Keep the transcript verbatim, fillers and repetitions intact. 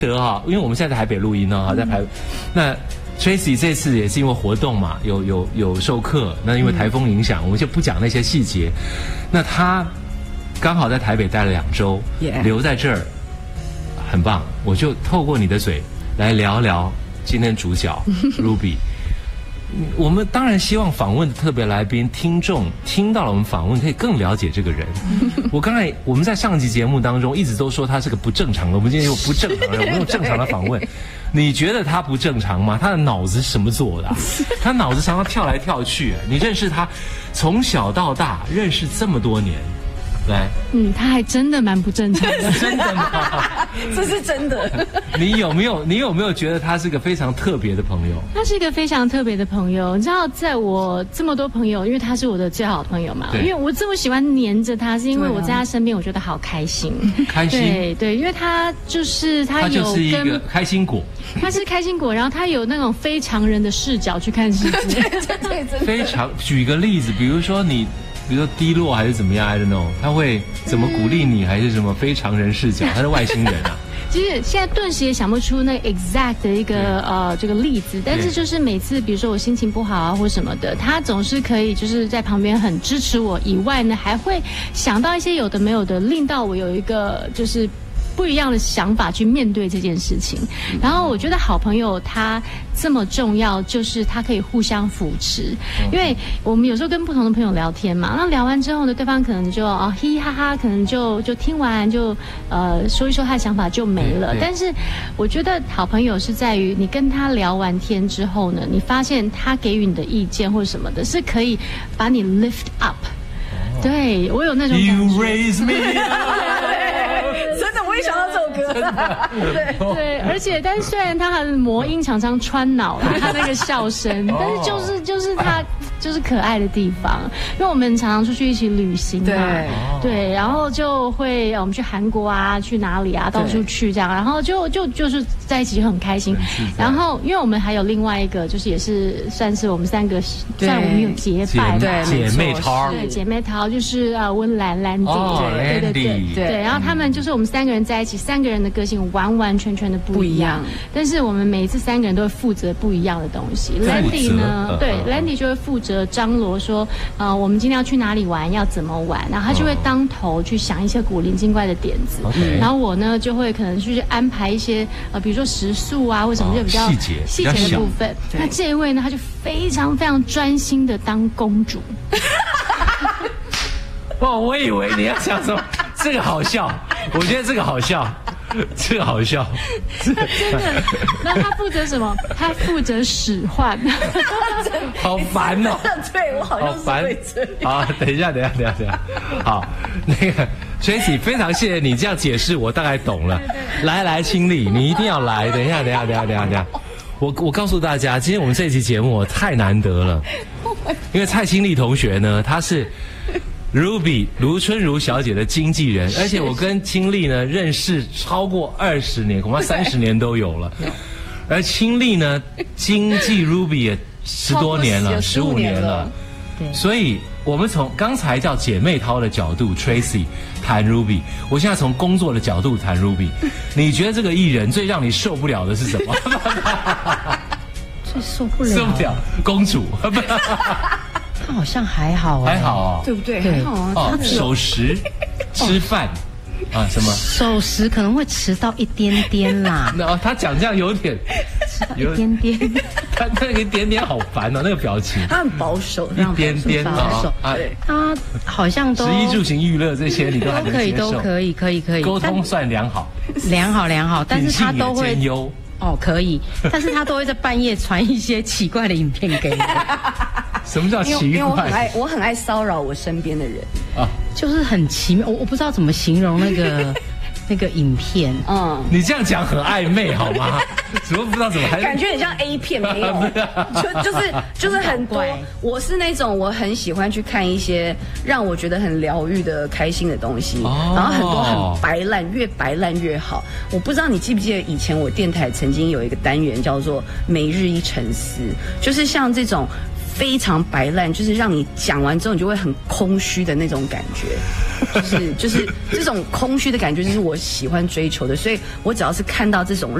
得哈，因为我们现在在台北录音呢，在台，嗯、那 Tracy 这次也是因为活动嘛，有有有授课，那因为台风影响，嗯、我们就不讲那些细节。那他刚好在台北待了两周， yeah. 留在这儿，很棒。我就透过你的嘴来聊聊今天主角 Ruby。我们当然希望访问的特别来宾听众听到了我们访问，可以更了解这个人。我刚才我们在上集节目当中一直都说他是个不正常的，我们今天用不正常的，我们用正常的访问。你觉得他不正常吗？他的脑子是什么做的、啊？他脑子常常跳来跳去。你认识他，从小到大认识这么多年。来， 嗯，他还真的蛮不正常的， 真的吗？ 这是真的。 你有没有？你有没有觉得他是个非常特别的朋友？ 他是一个非常特别的朋友。你知道，在我这么多朋友，因为他是我的最好的朋友嘛，因为我这么喜欢黏着他，是因为我在他身边，我觉得好开心。 开心， 对对，因为他就是他有跟，他就是一个开心果。 他是开心果，然后他有那种非常人的视角去看世界。 对对， 非常。举个例子，比如说你。比如说低落还是怎么样 ，I don't know， 他会怎么鼓励你，还是什么非常人视角？他是外星人啊。 其实现在顿时也想不出那个 exact 的一个呃这个例子，但是就是每次比如说我心情不好啊或什么的，他总是可以就是在旁边很支持我，以外呢还会想到一些有的没有的，令到我有一个就是不一样的想法去面对这件事情。然后我觉得好朋友他这么重要，就是他可以互相扶持。因为我们有时候跟不同的朋友聊天嘛，那聊完之后呢，对方可能就哦嘻嘻哈哈，可能就就听完就呃说一说他的想法就没了。但是我觉得好朋友是在于你跟他聊完天之后呢，你发现他给予你的意见或者什么的，是可以把你 lift up。对，我有那种感觉。 You raise me up 真的，我也想到这首歌。 对对，而且，但是虽然他的魔音常常穿脑了，他那个笑声，但是就是就是他就是可爱的地方。因为我们常常出去一起旅行嘛， 对对，然后就会我们去韩国啊，去哪里啊，到处去这样，然后就就就是在一起就很开心。然后，因为我们还有另外一个，就是也是算是我们三个，算我们有结拜， 对，姐妹淘， 对，姐妹淘就是呃温岚、兰迪，对对对对对，然后他们就是我们三个人在一起，三个人的个性完完全全的不一样，但是我们每一次三个人都会负责不一样的东西。兰迪呢，对，兰迪就会负责张罗说，呃，我们今天要去哪里玩，要怎么玩，然后他就会当头去想一些古灵精怪的点子，然后我呢就会可能去安排一些呃，比如说食宿啊，或什么就比较细节细节的部分。那这一位呢，他就非常非常专心的当公主。 哇，我以为你要讲什么，这个好笑，我觉得这个好笑，这个好笑， 真的。那他负责什么？他负责使唤， 好烦哦。 对，我好像是会这样。 好，等一下，等一下，等一下，等一下。好，那个 Tracy， 非常谢谢你这样解释，我大概懂了。来来，清丽，你一定要来。等一下，等一下，等一下，等一下，等一下。我我告诉大家，今天我们这一期节目太难得了，因为蔡清丽同学呢，她是Ruby 卢春如小姐的经纪人，而且我跟清丽呢认识超过二十年，恐怕三十年都有了。而清丽呢，经纪 Ruby 也十多年了，十五年了。对，所以我们从刚才叫姐妹淘的角度 Tracy 谈 Ruby， 我现在从工作的角度谈 Ruby。你觉得这个艺人最让你受不了的是什么？ 最受不了， 受不了公主。 他好像还好， 还好哦， 对不对？还好啊。 哦，守时，吃饭，啊什么？ 守时可能会迟到一点点啦。 那他讲这样有点， 有一点点。 他那个一点点好烦哦，那个表情。 他很保守， 一点点保守。对，他好像都。 食衣住行娱乐这些你都还能接受，都可以，都可以，可以，可以。 沟通算良好， 良好，良好，但是他都会。 兼优。 哦，可以，但是他都会在半夜传一些奇怪的影片给你。 什么叫奇怪？ 因为我很爱，我很爱骚扰我身边的人啊，就是很奇妙，我我不知道怎么形容那个那个影片。 嗯，你这样讲很暧昧好吗？怎么不知道怎么还感觉很像 A 片，没有，就就是就是很多。我是那种我很喜欢去看一些让我觉得很疗愈的、开心的东西，哦、然后很多很白烂，越白烂越好。我不知道你记不记得以前我电台曾经有一个单元叫做“每日一沉思”，就是像这种非常白烂，就是让你讲完之后你就会很空虚的那种感觉，就是就是这种空虚的感觉，就是我喜欢追求的。所以我只要是看到这种